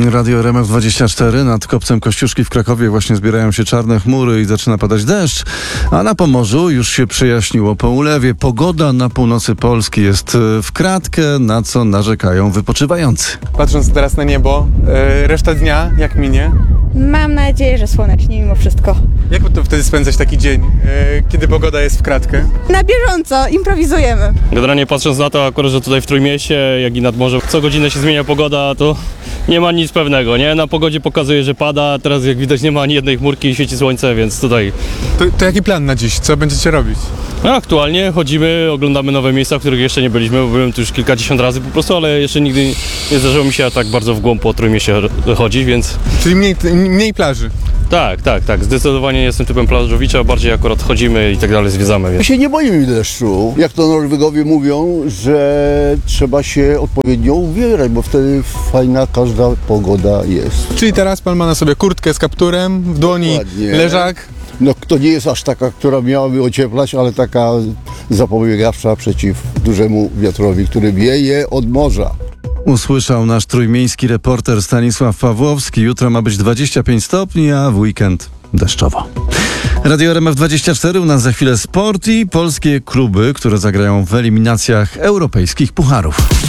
Radio RMF24. Nad kopcem Kościuszki w Krakowie właśnie zbierają się czarne chmury i zaczyna padać deszcz, a na Pomorzu już się przejaśniło po ulewie. Pogoda na północy Polski jest w kratkę, na co narzekają wypoczywający. Patrząc teraz na niebo, reszta dnia jak minie? Mam nadzieję, że słonecznie mimo wszystko. Jak to wtedy spędzać taki dzień, kiedy pogoda jest w kratkę? Na bieżąco improwizujemy. Generalnie patrząc na to akurat, że tutaj w Trójmieście, jak i nad morzem, co godzinę się zmienia pogoda, to nie ma nic pewnego, nie? Na pogodzie pokazuje, że pada, teraz jak widać nie ma ani jednej chmurki i świeci słońce, więc tutaj... To jaki plan na dziś? Co będziecie robić? No, aktualnie chodzimy, oglądamy nowe miejsca, w których jeszcze nie byliśmy, bo byłem tu już kilkadziesiąt razy po prostu, ale jeszcze nigdy nie zdarzyło mi się tak bardzo w głąb po Trójmieście chodzić, więc... Czyli mniej plaży? Tak. Zdecydowanie jestem typem plażowicza, bardziej akurat chodzimy i tak dalej, zwiedzamy. My Więc. się nie boimy deszczu. Jak to Norwegowie mówią, że trzeba się odpowiednio ubierać, bo wtedy fajna każda pogoda jest. Czyli teraz pan ma na sobie kurtkę z kapturem, w dłoni Dokładnie. leżak. No to nie jest aż taka, która miałaby ocieplać, ale taka zapobiegawcza przeciw dużemu wiatrowi, który wieje od morza. Usłyszał nasz trójmiejski reporter Stanisław Pawłowski. Jutro ma być 25 stopni, a w weekend deszczowo. Radio RMF24, u nas za chwilę sport i polskie kluby, które zagrają w eliminacjach europejskich pucharów.